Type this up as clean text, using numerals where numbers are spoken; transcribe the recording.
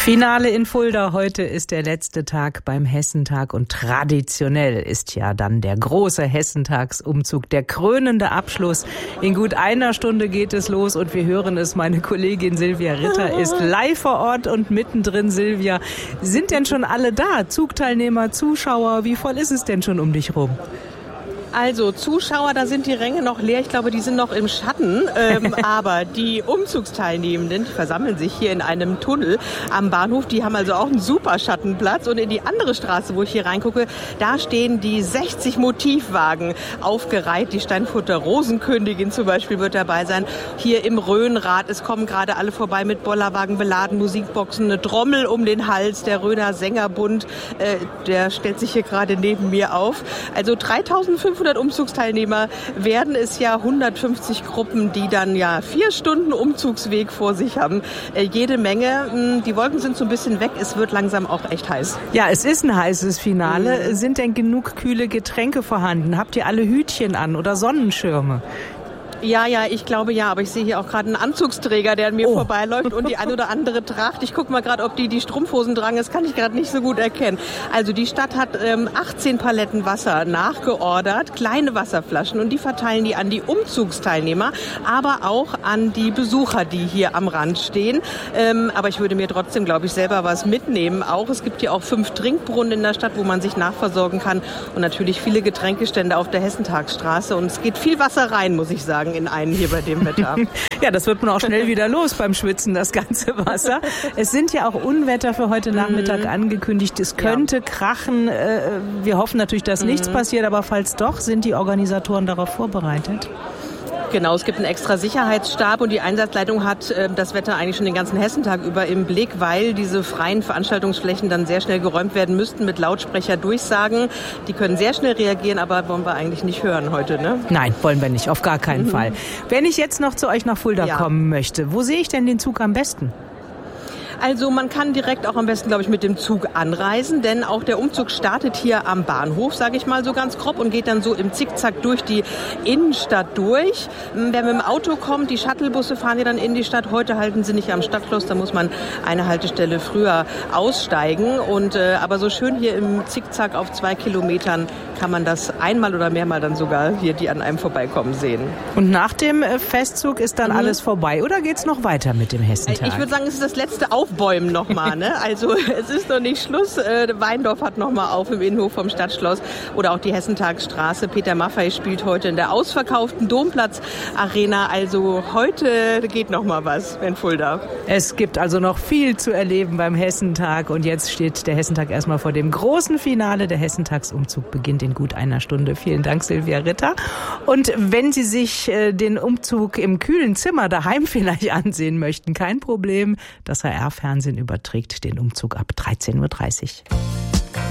Finale in Fulda. Heute ist der letzte Tag beim Hessentag und traditionell ist ja dann der große Hessentagsumzug, der krönende Abschluss. In gut einer Stunde geht es los und wir hören es. Meine Kollegin Silvia Ritter ist live vor Ort und mittendrin. Silvia, sind denn schon alle da? Zugteilnehmer, Zuschauer, wie voll ist es denn schon um dich rum? Also Zuschauer, da sind die Ränge noch leer. Ich glaube, die sind noch im Schatten. Aber die Umzugsteilnehmenden, die versammeln sich hier in einem Tunnel am Bahnhof. Die haben also auch einen super Schattenplatz. Und in die andere Straße, wo ich hier reingucke, da stehen die 60 Motivwagen aufgereiht. Die Steinfurter Rosenkönigin zum Beispiel wird dabei sein. Hier im Rhönrad, es kommen gerade alle vorbei mit Bollerwagen beladen, Musikboxen, eine Trommel um den Hals. Der Rhöner Sängerbund, der stellt sich hier gerade neben mir auf. Also 3500 Umzugsteilnehmer werden es ja, 150 Gruppen, die dann ja 4 Stunden Umzugsweg vor sich haben. Jede Menge. Die Wolken sind so ein bisschen weg. Es wird langsam auch echt heiß. Ja, es ist ein heißes Finale. Sind denn genug kühle Getränke vorhanden? Habt ihr alle Hütchen an oder Sonnenschirme? Ja, ich glaube ja, aber ich sehe hier auch gerade einen Anzugsträger, der an mir vorbeiläuft und die ein oder andere Tracht. Ich gucke mal gerade, ob die Strumpfhosen tragen, das kann ich gerade nicht so gut erkennen. Also die Stadt hat 18 Paletten Wasser nachgeordert, kleine Wasserflaschen, und die verteilen die an die Umzugsteilnehmer, aber auch an die Besucher, die hier am Rand stehen. Aber ich würde mir trotzdem, glaube ich, selber was mitnehmen. Auch es gibt hier auch 5 Trinkbrunnen in der Stadt, wo man sich nachversorgen kann, und natürlich viele Getränkestände auf der Hessentagsstraße, und es geht viel Wasser rein, muss ich sagen, in einen hier bei dem Wetter. Ja, das wird man auch schnell wieder los beim Schwitzen, das ganze Wasser. Es sind ja auch Unwetter für heute Nachmittag angekündigt. Es könnte krachen. Wir hoffen natürlich, dass nichts passiert, aber falls doch, sind die Organisatoren darauf vorbereitet? Genau, es gibt einen extra Sicherheitsstab, und die Einsatzleitung hat das Wetter eigentlich schon den ganzen Hessentag über im Blick, weil diese freien Veranstaltungsflächen dann sehr schnell geräumt werden müssten mit Lautsprecherdurchsagen. Die können sehr schnell reagieren, aber wollen wir eigentlich nicht hören heute, ne? Nein, wollen wir nicht, auf gar keinen Fall. Wenn ich jetzt noch zu euch nach Fulda kommen möchte, wo sehe ich denn den Zug am besten? Also man kann direkt auch am besten, glaube ich, mit dem Zug anreisen, denn auch der Umzug startet hier am Bahnhof, sage ich mal so ganz grob, und geht dann so im Zickzack durch die Innenstadt durch. Wer mit dem Auto kommt, die Shuttlebusse fahren ja dann in die Stadt. Heute halten sie nicht am Stadtschloss, da muss man eine Haltestelle früher aussteigen. Aber so schön hier im Zickzack auf 2 Kilometern kann man das einmal oder mehrmal dann sogar hier, die an einem vorbeikommen, sehen. Und nach dem Festzug ist dann alles vorbei, oder geht's noch weiter mit dem Hessentag? Ich würde sagen, es ist das letzte Aufbäumen nochmal, ne? Also es ist noch nicht Schluss. Weindorf hat nochmal auf im Innenhof vom Stadtschloss, oder auch die Hessentagsstraße. Peter Maffay spielt heute in der ausverkauften Domplatz Arena. Also heute geht nochmal was in Fulda. Es gibt also noch viel zu erleben beim Hessentag, und jetzt steht der Hessentag erstmal vor dem großen Finale. Der Hessentagsumzug beginnt in gut einer Stunde. Vielen Dank, Silvia Ritter. Und wenn Sie sich den Umzug im kühlen Zimmer daheim vielleicht ansehen möchten, kein Problem. Das HR-Fernsehen überträgt den Umzug ab 13:30 Uhr.